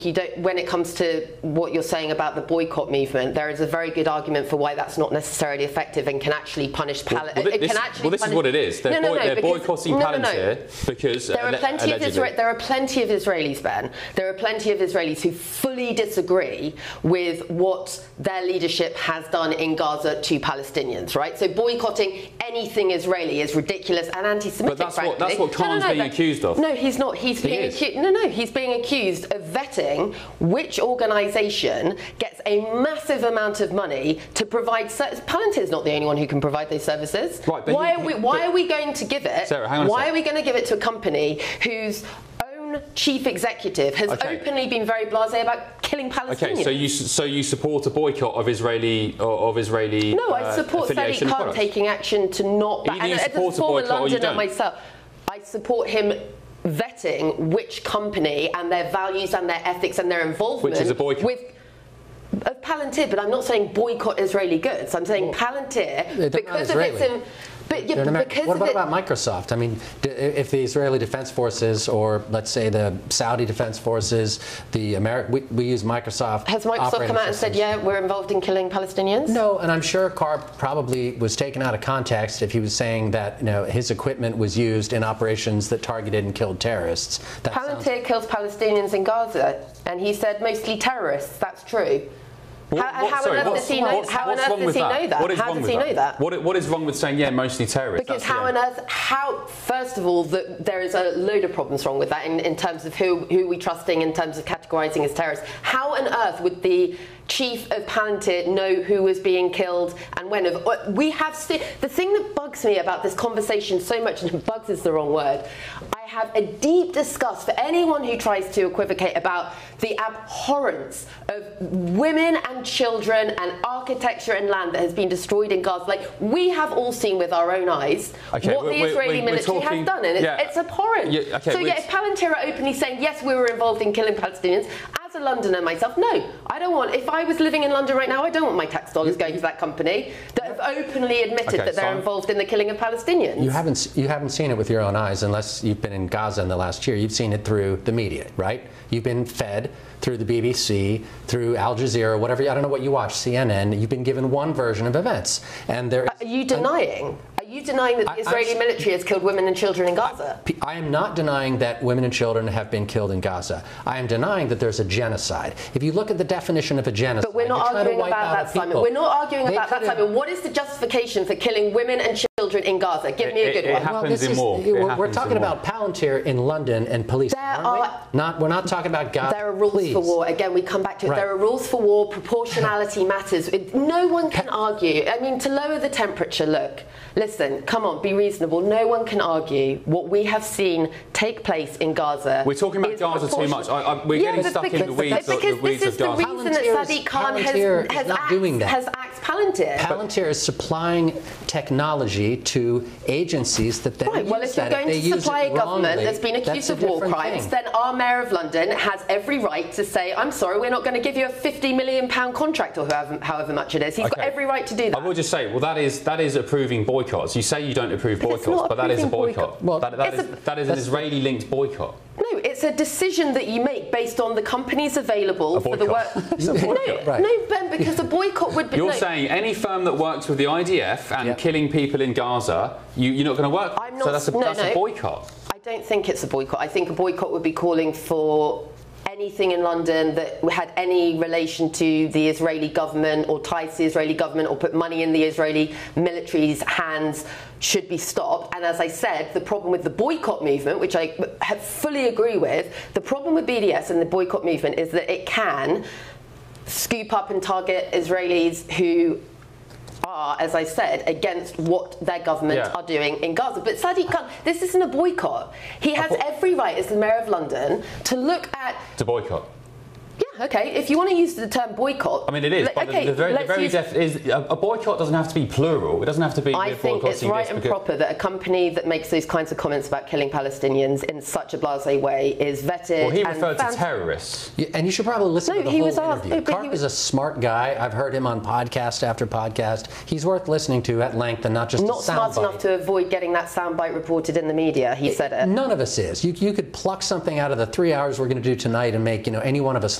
when it comes to what you're saying about the boycott movement, there is a very good argument for why that's not necessarily effective and can actually punish Palantir. This is what it is. They're boycotting Palantir because there are plenty of Israelis, Ben. There are plenty of Israelis who fully disagree with what their leadership has done in Gaza to Palestinians, right? So boycotting anything Israeli is ridiculous and anti-Semitic. But that's what Khan's being accused of. No, he's not. He's being accused. He's being accused of vetting which organisation gets a massive amount of money to provide. Palantir is not the only one who can provide those services. Right, why are we going to give it? Sarah, hang on why are we going to give it to a company whose own chief executive has openly been very blasé about killing Palestinians? Okay, so you support a boycott of Israeli No, I support Sadiq Khan taking action to not. Either you support a boycott or you don't. Myself, I support him vetting which company and their values and their ethics and their involvement which is a boycott. with Palantir, but I'm not saying boycott Israeli goods. I'm saying Palantir because of its. What about Microsoft? I mean, if the Israeli Defense Forces, or let's say the Saudi Defense Forces, we use Microsoft. Has Microsoft come out and said, yeah, we're involved in killing Palestinians? No, and I'm sure Carr probably was taken out of context if he was saying that his equipment was used in operations that targeted and killed terrorists. Palantir kills Palestinians in Gaza, and he said mostly terrorists. That's true. How on earth does he know that? How does he know that? What is wrong with saying, yeah, mostly terrorists? Because first of all, there is a load of problems wrong with that in terms of who we're trusting, in terms of categorising as terrorists. How on earth would the chief of Palantir know who was being killed and when? The thing that bugs me about this conversation so much, and bugs is the wrong word, I have a deep disgust for anyone who tries to equivocate about the abhorrence of women and children and architecture and land that has been destroyed in Gaza. Like, we have all seen with our own eyes what the Israeli military has done, and it's abhorrent. If Palantir are openly saying, yes, we were involved in killing Palestinians, as a Londoner myself, no, I don't want, if I was living in London right now, I don't want my tax dollars going to that company that have openly admitted that they're involved in the killing of Palestinians. You haven't seen it with your own eyes unless you've been in Gaza in the last year. You've seen it through the media, right? You've been fed through the BBC, through Al Jazeera, whatever. I don't know what you watch, CNN. You've been given one version of events, and there. Are you denying? Are you denying that the Israeli military has killed women and children in Gaza? I am not denying that women and children have been killed in Gaza. I am denying that there's a genocide. If you look at the definition of a genocide, but we're not arguing about that, Simon. We're not arguing about that, Simon. What is the justification for killing women and children in Gaza? Give me a good one. It happens in war. We're talking about Palantir in London and police. We're not talking about Gaza. There are rules for war. Again, we come back to it. There are rules for war. Proportionality matters. No one can argue. I mean, to lower the temperature, look, listen, come on, be reasonable. No one can argue what we have seen take place in Gaza. We're talking about Gaza too much. We're getting stuck in the weeds of Gaza. This is the reason that Sadiq Khan has axed Palantir. Palantir is supplying technology to agencies that then well, if you're going to supply a government that's been accused of war crimes, then our Mayor of London has every right to say, I'm sorry, we're not going to give you a £50 million contract, or however much it is. He's got every right to do that. I will just say, well, that is approving boycotts. You say you don't approve boycotts, but that is a boycott. Well, that is an Israeli-linked boycott. No, it's a decision that you make based on the companies available for the work. No, Ben, because a boycott would be. You're saying any firm that works with the IDF and killing people in Gaza, you're not going to work. So that's a boycott. I don't think it's a boycott. I think a boycott would be calling for anything in London that had any relation to the Israeli government or ties to the Israeli government or put money in the Israeli military's hands should be stopped. And as I said, the problem with the boycott movement, which I fully agree with, the problem with BDS and the boycott movement is that it can scoop up and target Israelis who are, as I said, against what their government are doing in Gaza. But Sadiq Khan, this isn't a boycott. He has every right as the Mayor of London to look at... To boycott? Yeah, Yeah, okay. If you want to use the term boycott, I mean, it is. But okay, the very a boycott doesn't have to be plural. It doesn't have to be. I think it's right and proper that a company that makes those kinds of comments about killing Palestinians in such a blasé way is vetted. Well, he referred to terrorists. Yeah, and you should probably listen to the whole interview. Karp is a smart guy. I've heard him on podcast after podcast. He's worth listening to at length and not just not smart enough to avoid getting that soundbite reported in the media. He said it. None of us is. You could pluck something out of the 3 hours we're going to do tonight and make any one of us